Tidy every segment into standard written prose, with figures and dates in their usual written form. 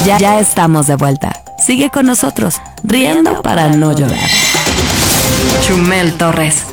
Ya estamos de vuelta. Sigue con nosotros, riendo para no llorar. Chumel Torres.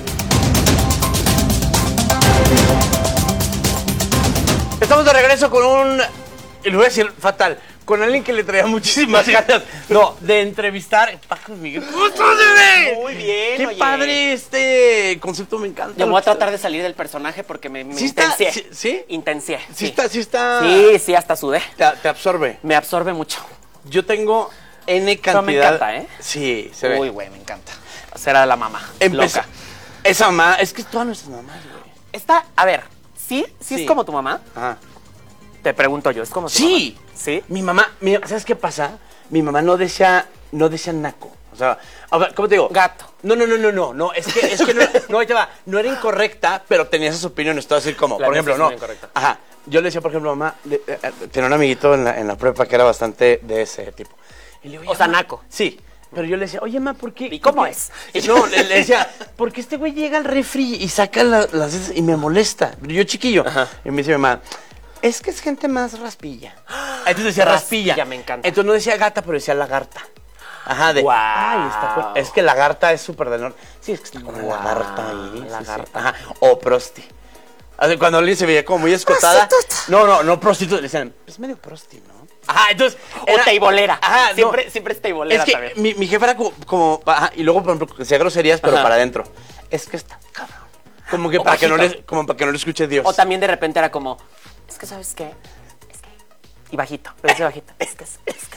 Estamos de regreso con y lo voy a decir fatal, con alguien que le traía muchísimas ganas, de entrevistar. Paco Miguel. ¿Cómo estás, bebé? Muy bien, Qué oye. Padre este concepto, me encanta. Yo me voy a tratar de salir del personaje porque me ¿Sí intencié. está? ¿Sí? Intencié. Sí está. Sí, hasta sudé. Te absorbe. Me absorbe mucho. Yo tengo N cantidad. Pero me encanta, ¿eh? Sí, se ve. Uy, güey, me encanta. O sea, era la mamá. Loca. Esa mamá, es que todas nuestras mamás, güey. Está, a ver, ¿sí es como tu mamá? Ajá. Te pregunto yo, ¿es como tu Sí. mamá? Sí. Mi mamá, ¿sabes qué pasa? Mi mamá no decía naco. O sea, a ver, ¿cómo te digo? Gato. No, es que no, ahí te va. No era incorrecta, pero tenía esas opiniones, todo así como, La por ejemplo, mía sí es no. muy incorrecta. Ajá. Yo le decía, por ejemplo, mamá, tenía un amiguito en la prepa que era bastante de ese tipo. Y le digo, O sea, "Ma". naco. Sí. Pero yo le decía, oye, ma, ¿por qué? ¿Y cómo por qué?". es? No, le decía, porque este güey llega al refri y saca las y me molesta. Yo chiquillo. Ajá. Y me dice mi mamá, es que es gente más raspilla. Entonces decía raspilla. Raspilla, me encanta. Entonces no decía gata, pero decía lagarta. Ajá, de. Guau. Ay, es que lagarta es súper del norte. Sí, es que está con una lagarta ahí. sí, lagarta. sí. Ajá. O prosti. O sea, cuando alguien se veía como muy escotada. No prostituta. Le decían, es medio prosti, ¿no? Ajá, entonces. O teibolera. Ajá, siempre es teibolera es que también. mi jefa era como ajá, y luego, por ejemplo, decía groserías, pero Ajá. para adentro. Es que está cabrón. Como que para que no le escuche Dios. O también de repente era como, es que, ¿sabes qué? Y bajito, pero ese bajito. Es que.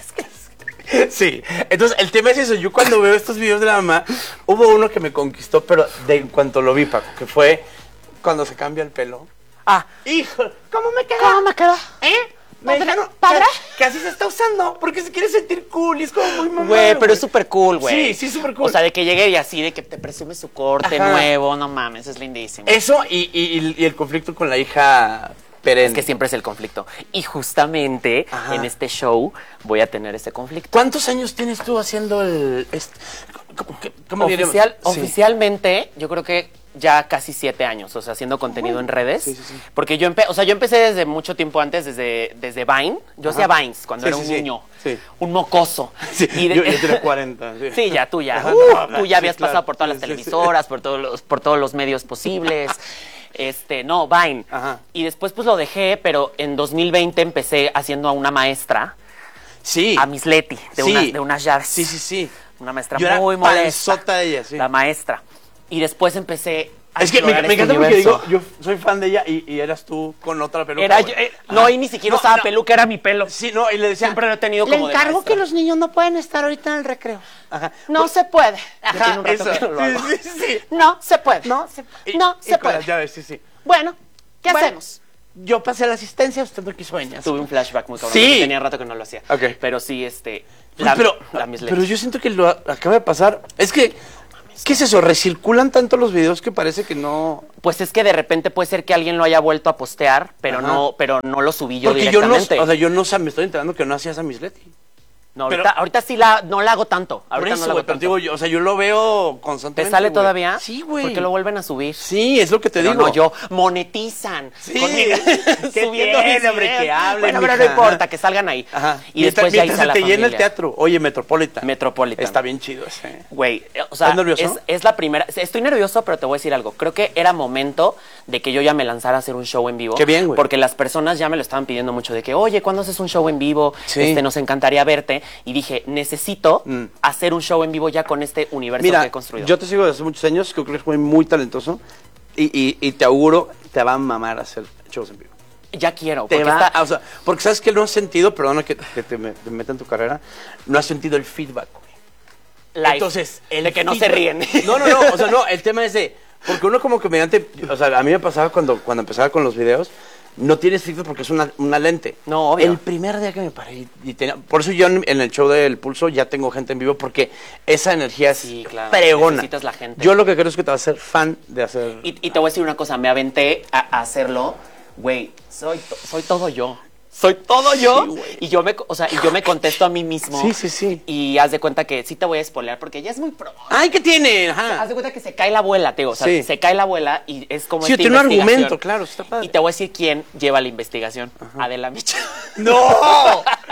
Sí, entonces el tema es eso. Yo cuando veo estos videos de la mamá, hubo uno que me conquistó, pero de en cuanto lo vi, Paco, que fue cuando se cambia el pelo. Ah, Hijo, ¿cómo me queda? ¿cómo me queda? Me dijeron ¿Padre? que así se está usando, porque se quiere sentir cool y es como muy mamá. Güey, pero es súper cool, güey. Sí, súper cool. O sea, de que llegue y así, de que te presume su corte Ajá. nuevo, no mames, es lindísimo. Eso y el conflicto con la hija perenne. Es que siempre es el conflicto. Y justamente Ajá. en este show voy a tener ese conflicto. ¿Cuántos años tienes tú haciendo ¿cómo diríamos? Sí. Oficialmente, yo creo que ya casi 7 años, o sea, haciendo contenido en redes. Sí. Porque yo empecé desde mucho tiempo antes, desde Vine. Yo hacía Vines cuando era un niño, un mocoso. Sí, Y yo tenía 40. Sí, ya, tú ya. Ajá, Tú ya sí, habías claro. pasado por todas las Sí, sí, sí. televisoras, por todos los medios posibles. No, Vine. Ajá. Y después pues lo dejé, pero en 2020 empecé haciendo a una maestra, Sí. a Miss Leti, de unas jazz. Sí. Una maestra Yo era muy molesta. panzota de ella, sí. La maestra. Y después empecé a Es que me explorar encanta este porque digo, universo. yo soy fan de ella y eras tú con otra peluca. Era güey. yo, no, y ni siquiera usaba peluca, era mi pelo. Sí, no, y le decía, Siempre lo he tenido como de maestra. los niños no pueden estar ahorita en el recreo. Ajá. No se puede. Ya Ajá, tiene un rato eso. que no lo hago. Sí. No se puede. No se con puede. las llaves, sí. Bueno, ¿qué Bueno, hacemos? Yo pasé la asistencia, usted no quiso venir. Tuve un flashback muy cabrón. Sí. porque tenía rato que no lo hacía. Ok. Pero sí, Pero Miss Leti. yo siento que lo acaba de pasar. Es que, ¿qué es eso? Recirculan tanto los videos que parece que no. Pues es que de repente puede ser que alguien lo haya vuelto a postear, pero Ajá. no lo subí yo Porque yo no, directamente. o sea, yo no sé, me estoy enterando que no hacías a Miss Leti. No, pero- ahorita sí no la hago tanto. Por Ahorita eso, no la güey, hago pero tanto. digo, yo, o sea, yo lo veo ¿Te constantemente. sale güey. todavía? Sí, güey. Porque lo vuelven a subir. Sí, es lo que te Pero digo. no, yo monetizan. Sí. Conmigo, ¿Qué subiendo tiene, mis hombre? videos. Que hablen, Bueno, pero no mija. importa, que salgan ahí. Ajá. Y después ya mientras hice se la te familia. llena el teatro. Oye, Metropolitan. Metropolitan. Está bien chido ese. Güey, o sea, ¿Estás nervioso? es la primera. Estoy nervioso, pero te voy a decir algo. Creo que era momento de que yo ya me lanzara a hacer un show en vivo. Qué bien, güey. Porque las personas ya me lo estaban pidiendo mucho de que, oye, ¿cuándo haces un show en vivo? Sí. Nos encantaría verte. Y dije, necesito hacer un show en vivo ya con este universo que Mira, he construido. yo te sigo desde hace muchos años, creo que eres muy, muy talentoso y te auguro, te va a mamar hacer shows en vivo. Ya quiero. Te Porque va, está- o sea, porque sabes que no has sentido, perdona que te meta en tu carrera, no has sentido el feedback, güey. live, Entonces, de que no se ríen. No, o sea, no, el tema es de, porque uno como comediante, o sea, a mí me pasaba cuando empezaba con los videos, no tienes feedback porque es una lente. No, obvio. El primer día que me paré por eso yo en el show del Pulso ya tengo gente en vivo porque esa energía es Sí, claro, fregona. necesitas la gente. Yo lo que creo es que te vas a ser fan de hacer. Y te voy a decir una cosa, me aventé a hacerlo, güey, soy todo yo. Soy todo yo. Sí, güey. Y yo me contesto a mí mismo. Sí. Y haz de cuenta que sí te voy a spoilear porque ya es muy pro. ¡Ay, qué tiene! Ajá. Haz de cuenta que se cae la abuela, te digo. O sea, Sí. se cae la abuela y es como Sí, esta tiene un investigación. argumento, claro, está padre. Y te voy a decir quién lleva la investigación. Adela Micha. ¡No!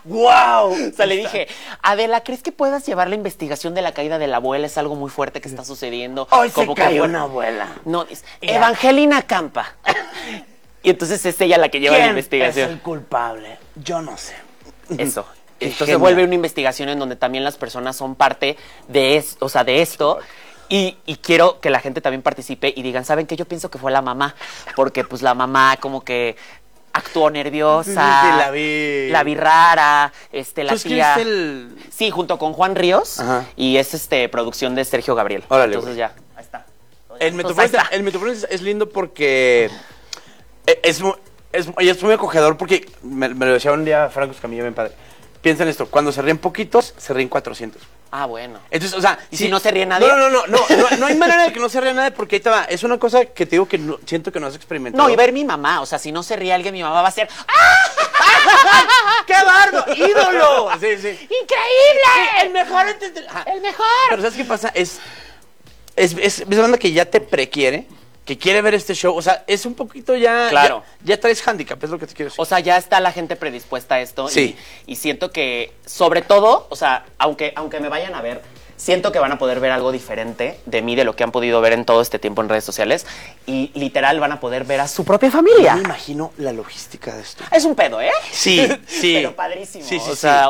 ¡Wow! O sea, le dije, Adela, ¿crees que puedas llevar la investigación de la caída de la abuela? Es algo muy fuerte que está sucediendo. Hoy como se cayó que una abuela. No, es Evangelina Campa. Y entonces es ella la que lleva la investigación. ¿Quién es el culpable? Yo no sé. Eso. Qué Entonces genial. vuelve una investigación en donde también las personas son parte de esto. Y quiero que la gente también participe y digan, ¿saben qué? Yo pienso que fue la mamá. Porque pues la mamá como que actuó nerviosa. Sí, la vi rara. La ¿Tú tía. escribiste el...? Sí, junto con Juan Ríos. Ajá. Y es producción de Sergio Gabriel. Órale, Entonces güey. ya. Ahí está. El Entonces, ahí está. Metropolitan es lindo porque es muy acogedor porque me lo decía un día Franco Escamilla, mi padre. Piensa en esto, cuando se ríen poquitos, se ríen 400. Ah, bueno. Entonces, o sea... ¿Y si no se ríe nadie? No hay manera de que no se ríe nadie porque ahí te va. Es una cosa que te digo que siento que no has experimentado. No, y ver mi mamá. O sea, si no se ríe alguien, mi mamá va a ser ¡ah! ¡Qué bardo! ¡Ídolo! Sí. ¡Increíble! El mejor. ¡El mejor! Pero ¿sabes qué pasa? Es banda que ya te prequiere, que quiere ver este show. O sea, es un poquito ya... Claro. Ya traes handicap, es lo que te quiero decir. O sea, ya está la gente predispuesta a esto. Sí. Y siento que, sobre todo, o sea, aunque me vayan a ver, siento que van a poder ver algo diferente de mí, de lo que han podido ver en todo este tiempo en redes sociales. Y literal van a poder ver a su propia familia. No me imagino la logística de esto. Es un pedo, ¿eh? Sí. Pero padrísimo. Sí. O sea,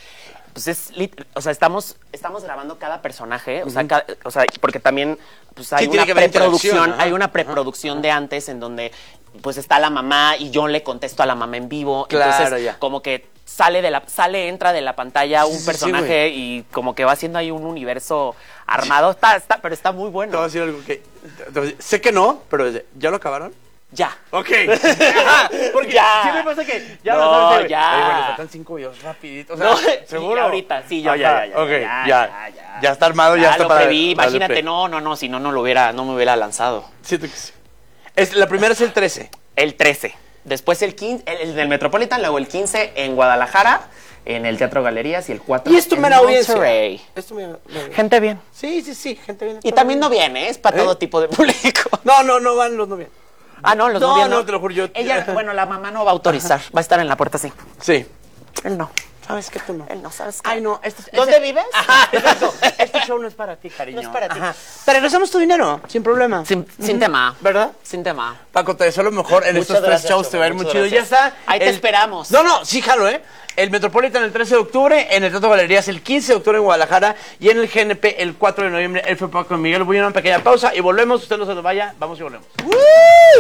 estamos grabando cada personaje, o sea, porque también pues hay Sí, tiene una que haber preproducción, interacción, hay una preproducción de antes en donde pues está la mamá y yo le contesto a la mamá en vivo. Claro, Entonces, ya. como que entra de la pantalla un Sí, personaje y como que va haciendo ahí un universo armado. Pero está muy Te voy a bueno. decir algo que... sé que no, pero ¿ya lo acabaron? Ya. Ok. Porque Ya. siempre pasa que... Ya No, lo sabes. ya. Oye, bueno, faltan 5 videos rapidito. O sea, No, ¿seguro? ahorita, sí, yo Ah, ya. Ok, ya. Ya está armado, ya está lo para... preví. para darle Imagínate, play. no, si no, no me hubiera lanzado. Siento que sí. La primera es el 13. El 13. Después el 15, el del Metropolitan, luego el 15 en Guadalajara, en el Teatro Galerías, y el 4 Y es tu en mera audiencia. Monterrey. Es tu mera audiencia. Gente bien. Sí, gente bien. Y también no viene, es para ¿Eh? todo tipo de público. No van los no bien. Ah, no, los No, novios no, te lo juro, yo- Ella, bueno, la mamá no va a autorizar, va a estar en la puerta así. Sí. Él no. ¿Sabes qué tú no? Él no, ¿sabes qué? Ay, no. ¿Dónde vives? Ajá, exacto. Este show no es para ti, cariño. No es para ti. Ajá. Te regresamos tu dinero, sin problema. Sin tema. ¿Verdad? Sin tema. Paco, te deseo lo mejor en Muchas estos 3 gracias, shows. Te va a ir muchas muy chido. Ya gracias. está. Ahí te esperamos. No, sí, jalo, ¿eh? El Metropolitan el 13 de octubre, en el Teatro Galerías el 15 de octubre en Guadalajara y en el GNP el 4 de noviembre. Él fue Paco Miguel. Voy a una pequeña pausa y volvemos. Usted no se nos vaya. Vamos y volvemos.